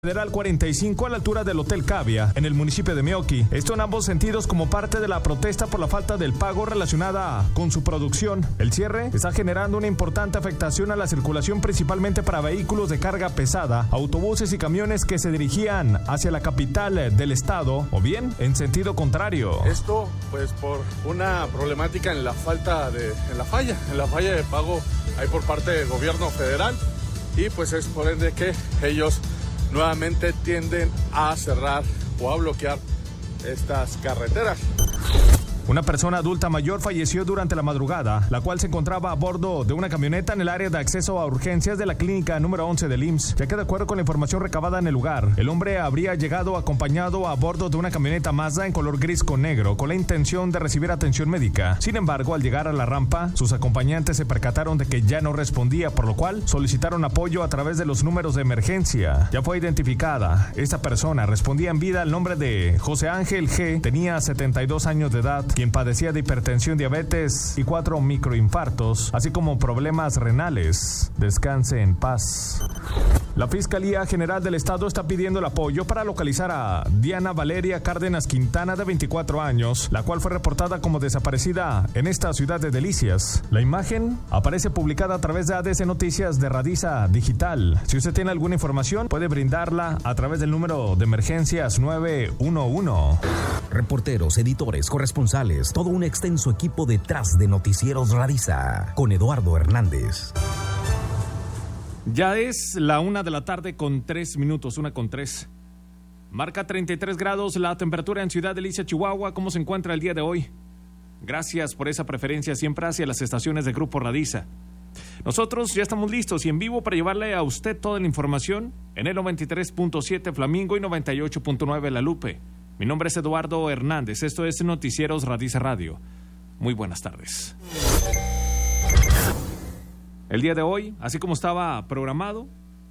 Federal 45 a la altura del Hotel Cavia, en el municipio de Meoqui. Esto en ambos sentidos como parte de la protesta por la falta del pago relacionada con su producción. El cierre está generando una importante afectación a la circulación, principalmente para vehículos de carga pesada, autobuses y camiones que se dirigían hacia la capital del estado o bien en sentido contrario. Esto pues por una problemática en la falla de pago ahí por parte del gobierno federal, y pues es por ende que ellos nuevamente tienden a cerrar o a bloquear estas carreteras. Una persona adulta mayor falleció durante la madrugada, la cual se encontraba a bordo de una camioneta en el área de acceso a urgencias de la clínica número 11 del IMSS, ya que de acuerdo con la información recabada en el lugar, el hombre habría llegado acompañado a bordo de una camioneta Mazda en color gris con negro, con la intención de recibir atención médica. Sin embargo, al llegar a la rampa, sus acompañantes se percataron de que ya no respondía, por lo cual solicitaron apoyo a través de los números de emergencia. Ya fue identificada. Esta persona respondía en vida al nombre de José Ángel G., tenía 72 años de edad, quien padecía de hipertensión, diabetes y 4 microinfartos, así como problemas renales. Descanse en paz. La Fiscalía General del Estado está pidiendo el apoyo para localizar a Diana Valeria Cárdenas Quintana, de 24 años, la cual fue reportada como desaparecida en esta ciudad de Delicias. La imagen aparece publicada a través de ADC Noticias de Radiza Digital. Si usted tiene alguna información, puede brindarla a través del número de emergencias 911. Reporteros, editores, corresponsales, todo un extenso equipo detrás de Noticieros Radiza, con Eduardo Hernández. Ya es la 1:03 p.m, 1:03. Marca 33 grados la temperatura en Ciudad Delicia, Chihuahua. ¿Cómo se encuentra el día de hoy? Gracias por esa preferencia siempre hacia las estaciones de Grupo Radiza. Nosotros ya estamos listos y en vivo para llevarle a usted toda la información en el 93.7 Flamingo y 98.9 La Lupe. Mi nombre es Eduardo Hernández. Esto es Noticieros Radiza Radio. Muy buenas tardes. El día de hoy, así como estaba programado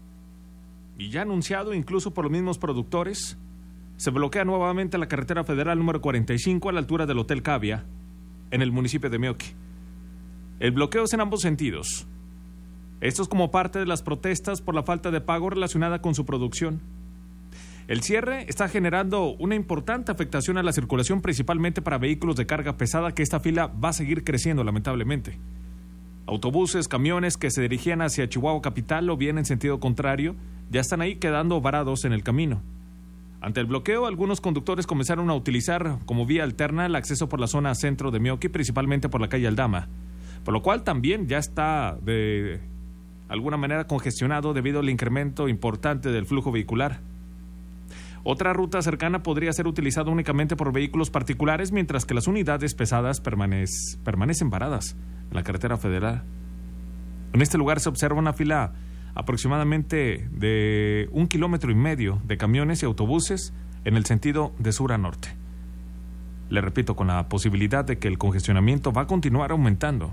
y ya anunciado incluso por los mismos productores, se bloquea nuevamente la carretera federal número 45 a la altura del Hotel Cavia, en el municipio de Meoqui. El bloqueo es en ambos sentidos. Esto es como parte de las protestas por la falta de pago relacionada con su producción. El cierre está generando una importante afectación a la circulación, principalmente para vehículos de carga pesada, que esta fila va a seguir creciendo lamentablemente. Autobuses, camiones que se dirigían hacia Chihuahua capital o bien en sentido contrario, ya están ahí quedando varados en el camino. Ante el bloqueo, algunos conductores comenzaron a utilizar como vía alterna el acceso por la zona centro de Meoqui, principalmente por la calle Aldama, por lo cual también ya está de alguna manera congestionado debido al incremento importante del flujo vehicular. Otra ruta cercana podría ser utilizada únicamente por vehículos particulares, mientras que las unidades pesadas permanecen varadas en la carretera federal. En este lugar se observa una fila aproximadamente de 1,5 kilómetros de camiones y autobuses en el sentido de sur a norte. Le repito, con la posibilidad de que el congestionamiento va a continuar aumentando.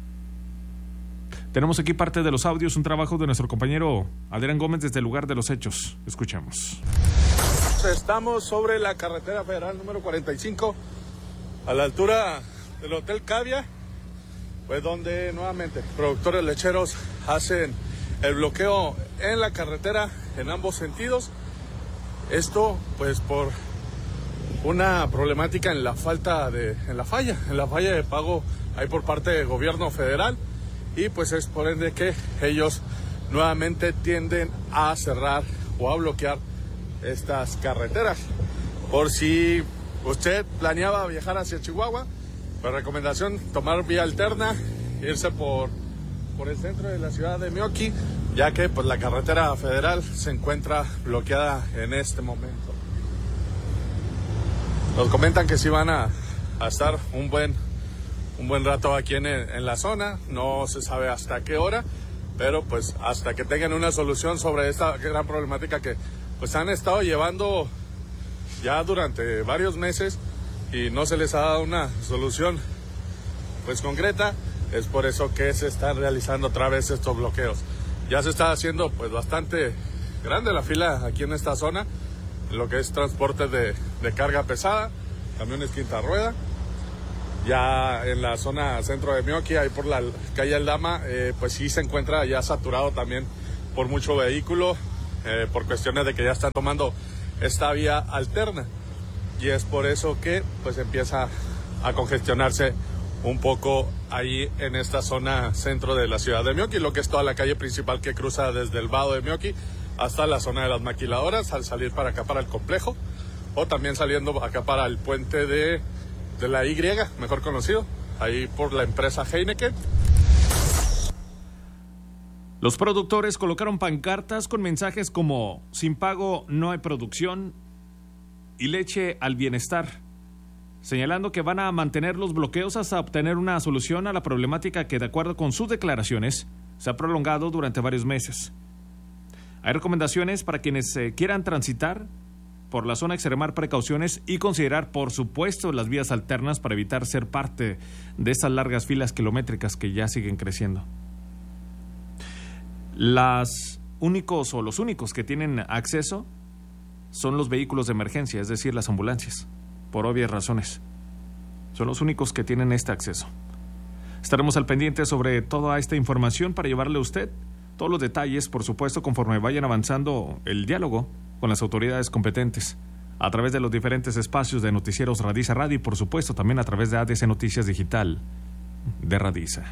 Tenemos aquí parte de los audios, un trabajo de nuestro compañero Adrián Gómez desde el lugar de los hechos. Escuchemos. Estamos sobre la carretera federal número 45, a la altura del Hotel Cavia, pues donde nuevamente productores lecheros hacen el bloqueo en la carretera en ambos sentidos. Esto pues por una problemática en la falla de pago ahí por parte del gobierno federal, y pues es por ende que ellos nuevamente tienden a cerrar o a bloquear estas carreteras. Por si usted planeaba viajar hacia Chihuahua, pues recomendación tomar vía alterna, irse por el centro de la ciudad de Meoqui, ya que pues la carretera federal se encuentra bloqueada en este momento. Nos comentan que sí van a estar un buen rato aquí en la zona, no se sabe hasta qué hora, pero pues hasta que tengan una solución sobre esta gran problemática que pues han estado llevando ya durante varios meses y no se les ha dado una solución pues concreta. Es por eso que se están realizando otra vez estos bloqueos. Ya se está haciendo pues bastante grande la fila aquí en esta zona, en lo que es transporte de carga pesada, camiones quinta rueda. Ya en la zona centro de Meoqui, ahí por la calle Aldama, pues sí se encuentra ya saturado también por mucho vehículo por cuestiones de que ya están tomando esta vía alterna. Y es por eso que pues empieza a congestionarse un poco ahí en esta zona centro de la ciudad de Meoqui, lo que es toda la calle principal que cruza desde el vado de Meoqui hasta la zona de las maquiladoras, al salir para acá para el complejo, o también saliendo acá para el puente de la Y, mejor conocido, ahí por la empresa Heineken. Los productores colocaron pancartas con mensajes como "Sin pago no hay producción" y "Leche al bienestar", señalando que van a mantener los bloqueos hasta obtener una solución a la problemática que, de acuerdo con sus declaraciones, se ha prolongado durante varios meses. Hay recomendaciones para quienes quieran transitar por la zona, extremar precauciones y considerar, por supuesto, las vías alternas para evitar ser parte de estas largas filas kilométricas que ya siguen creciendo. Los únicos que tienen acceso son los vehículos de emergencia, es decir, las ambulancias, por obvias razones. Son los únicos que tienen este acceso. Estaremos al pendiente sobre toda esta información para llevarle a usted todos los detalles, por supuesto, conforme vayan avanzando el diálogo con las autoridades competentes, a través de los diferentes espacios de Noticieros Radiza Radio y, por supuesto, también a través de ADC Noticias Digital de Radiza.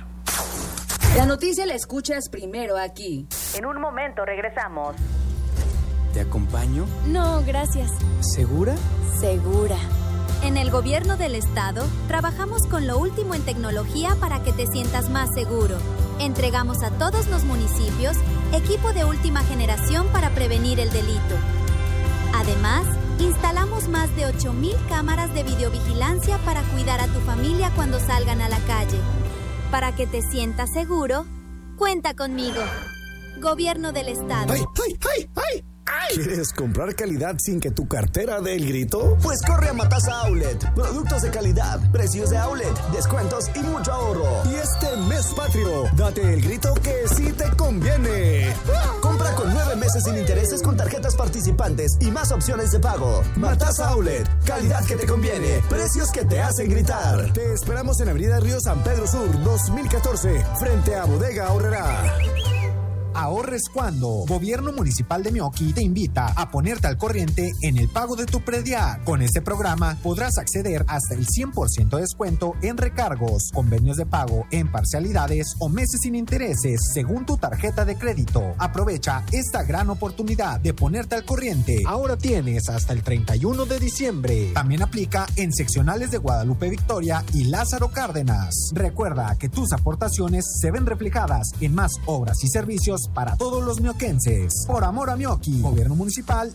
La noticia la escuchas primero aquí. En un momento regresamos. ¿Te acompaño? No, gracias. ¿Segura? Segura. En el Gobierno del Estado, trabajamos con lo último en tecnología para que te sientas más seguro. Entregamos a todos los municipios equipo de última generación para prevenir el delito. Además, instalamos más de 8,000 cámaras de videovigilancia para cuidar a tu familia cuando salgan a la calle. Para que te sientas seguro, cuenta conmigo. Gobierno del Estado. ¡Ay, ay, ay, ay! ¿Quieres comprar calidad sin que tu cartera dé el grito? Pues corre a Matasa Outlet. Productos de calidad, precios de outlet, descuentos y mucho ahorro. Y este mes patrio, date el grito que sí te conviene. Compra con 9 meses sin intereses con tarjetas participantes y más opciones de pago. Matasa Outlet, calidad que te conviene, precios que te hacen gritar. Te esperamos en Avenida Río San Pedro Sur, 2014, frente a Bodega Aurrerá. Ahorres cuando. Gobierno Municipal de Meoqui te invita a ponerte al corriente en el pago de tu predial. Con este programa podrás acceder hasta el 100% de descuento en recargos, convenios de pago en parcialidades o meses sin intereses según tu tarjeta de crédito. Aprovecha esta gran oportunidad de ponerte al corriente. Ahora tienes hasta el 31 de diciembre. También aplica en seccionales de Guadalupe Victoria y Lázaro Cárdenas. Recuerda que tus aportaciones se ven reflejadas en más obras y servicios para todos los mioquenses. Por amor a Meoqui. Gobierno Municipal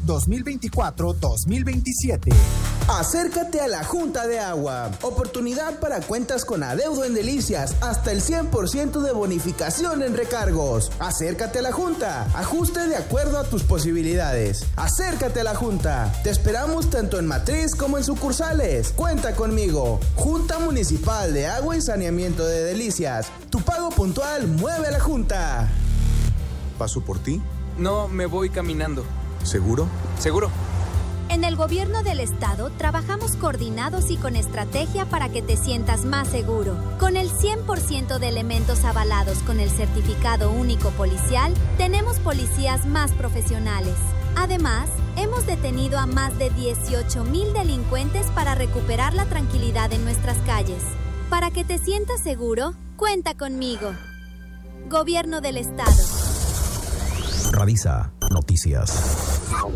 2024-2027. Acércate a la Junta de Agua. Oportunidad para cuentas con adeudo en Delicias. Hasta el 100% de bonificación en recargos. Acércate a la Junta. Ajuste de acuerdo a tus posibilidades. Acércate a la Junta. Te esperamos tanto en matriz como en sucursales. Cuenta conmigo. Junta Municipal de Agua y Saneamiento de Delicias. Tu pago puntual mueve a la Junta. ¿Paso por ti? No, me voy caminando. ¿Seguro? Seguro. En el Gobierno del Estado trabajamos coordinados y con estrategia para que te sientas más seguro. Con el 100% de elementos avalados con el certificado único policial, tenemos policías más profesionales. Además, hemos detenido a más de 18,000 delincuentes para recuperar la tranquilidad en nuestras calles. Para que te sientas seguro, cuenta conmigo. Gobierno del Estado. Radiza Noticias.